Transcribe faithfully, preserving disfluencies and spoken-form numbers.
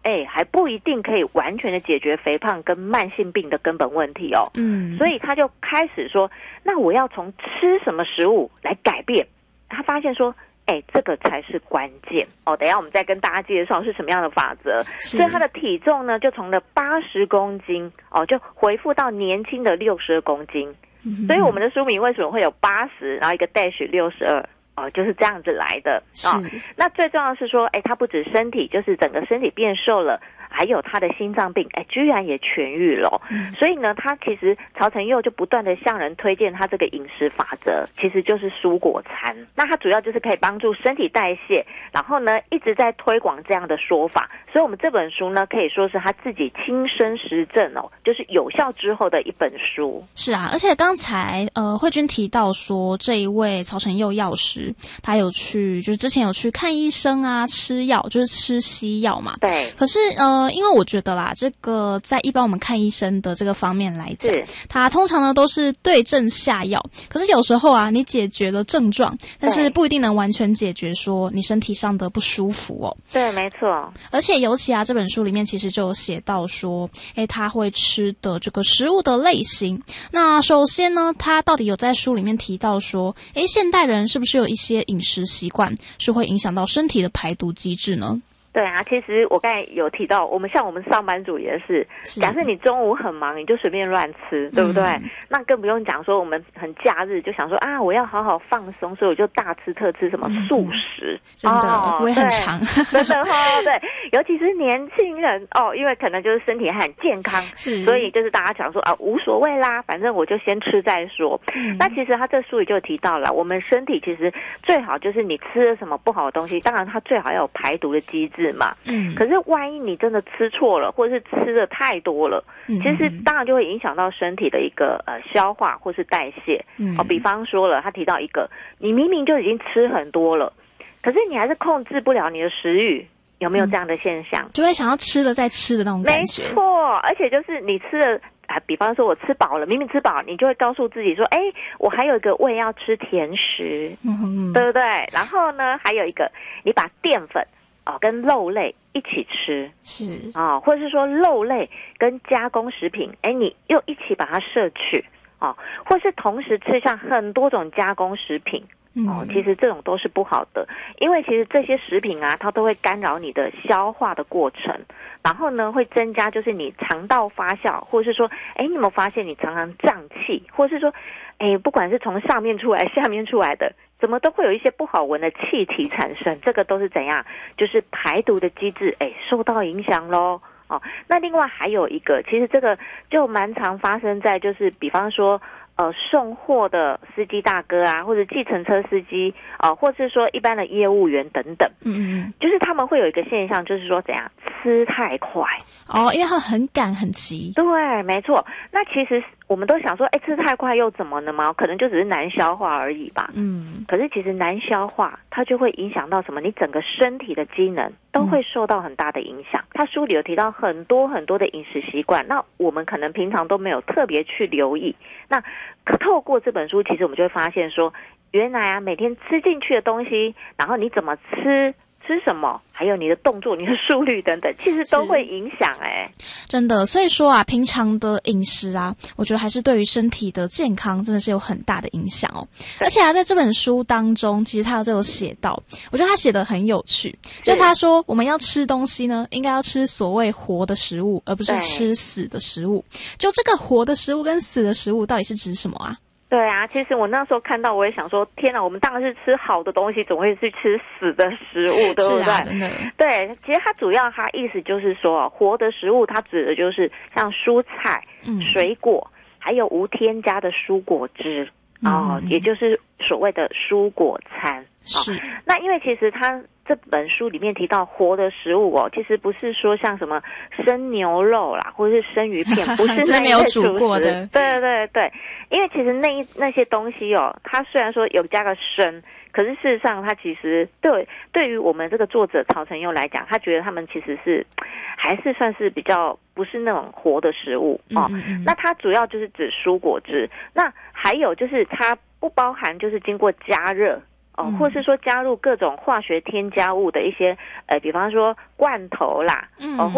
哎，还不一定可以完全的解决肥胖跟慢性病的根本问题哦。 嗯， 所以他就开始说，那我要从吃什么食物来改变。他发现说，哎，这个才是关键哦。等一下我们再跟大家介绍是什么样的法则。所以他的体重呢，就从了八十公斤哦，就恢复到年轻的六十二公斤。嗯、所以我们的书名为什么会有八十，然后一个 dash 六十二？哦，就是这样子来的哦。那最重要的是说，哎，他不止身体，就是整个身体变瘦了，还有他的心脏病，哎，居然也痊愈了。嗯、所以呢，他其实曹承佑就不断的向人推荐他这个饮食法则，其实就是蔬果餐。那他主要就是可以帮助身体代谢，然后呢一直在推广这样的说法。所以我们这本书呢，可以说是他自己亲身实证哦，就是有效之后的一本书。 是啊，而且刚才呃慧君提到说，这一位曹承佑药师，他有去就是之前有去看医生啊，吃药就是吃西药嘛。 对。 可是呃，因为我觉得啦，这个在一般我们看医生的这个方面来讲，他通常呢都是对症下药。可是有时候啊，你解决了症状，但是不一定能完全解决说你身体上的不舒服哦。 对，没错。而且尤其啊，这本书里面其实就有写到说，诶，他会吃的这个食物的类型。那首先呢，他到底有在书里面提到说，诶，现代人是不是有一些饮食习惯是会影响到身体的排毒机制呢？ 对啊，其实我刚才有提到，我们像我们上班族也是，是假设你中午很忙，你就随便乱吃，对不对？嗯、那更不用讲说我们很假日就想说啊，我要好好放松，所以我就大吃特吃什么素食，嗯、 真的， 哦、 我也很常， 真的哦，对，尤其是年轻人哦，因为可能就是身体还很健康，是，所以就是大家讲说啊，无所谓啦，反正我就先吃再说。嗯、那其实他这书里就提到了，我们身体其实最好就是你吃了什么不好的东西，当然它最好要有排毒的机制嘛，嗯，可是万一你真的吃错了，或者是吃的太多了，嗯、其实当然就会影响到身体的一个呃消化或是代谢。嗯，哦，比方说了，他提到一个，你明明就已经吃很多了，可是你还是控制不了你的食欲，有没有这样的现象？ 嗯、就会想要吃了再吃的那种感觉。 没错，而且就是你吃了。啊，比方说我吃饱了，明明吃饱，你就会告诉自己说，哎，我还有一个胃要吃甜食，嗯、对不对？然后呢，还有一个，你把淀粉哦跟肉类一起吃， 是啊、哦，或者是说肉类跟加工食品，哎，你又一起把它摄取，哦，或是同时吃上很多种加工食品。哦，其实这种都是不好的，因为其实这些食品啊，它都会干扰你的消化的过程，然后呢，会增加就是你肠道发酵，或者是说，哎，你有没有发现你常常胀气，或者是说，哎，不管是从上面出来、下面出来的，怎么都会有一些不好闻的气体产生，这个都是怎样？就是排毒的机制，哎，受到影响咯。哦，那另外还有一个，其实这个就蛮常发生在就是比方说。呃，送货的司机大哥啊，或者计程车司机啊、呃，或是说一般的业务员等等，嗯嗯，就是他们会有一个现象，就是说怎样吃太快哦，因为他们很赶很急。 对，没错。那其实我们都想说，哎，吃太快又怎么了吗？可能就只是难消化而已吧。嗯，可是其实难消化，它就会影响到什么？你整个身体的机能都会受到很大的影响。他书里有提到很多很多的饮食习惯，那我们可能平常都没有特别去留意。那透过这本书，其实我们就会发现说，原来啊，每天吃进去的东西，然后你怎么吃，吃什么，还有你的动作、你的速率等等，其实都会影响哎、欸。 真的，所以说啊，平常的饮食啊，我觉得还是对于身体的健康真的是有很大的影响哦。而且啊，在这本书当中，其实他就有写到，我觉得他写得很有趣，就他说我们要吃东西呢，应该要吃所谓活的食物，而不是吃死的食物。就这个活的食物跟死的食物到底是指什么啊？ 对啊，其实我那时候看到，我也想说，天哪，我们当然是吃好的东西，总会去吃死的食物，对不对？ 是啊，真的。对， 其实它主要它意思就是说，活的食物它指的就是像蔬菜、嗯、水果，还有无添加的蔬果汁，嗯、哦，也就是所谓的蔬果餐。 是、哦。 那因为其实它这本书里面提到活的食物哦，其实不是说像什么生牛肉啦，或者是生鱼片，不是那没有煮过的。 对对对，因为其实那一那些东西哦，它虽然说有加个生，可是事实上它其实对对于我们这个作者曹承佑来讲，他觉得他们其实是还是算是比较不是那种活的食物哦。嗯嗯嗯，那它主要就是指蔬果汁，那还有就是它不包含就是经过加热。哦，或是说加入各种化学添加物的一些，呃，比方说罐头啦，嗯，哦。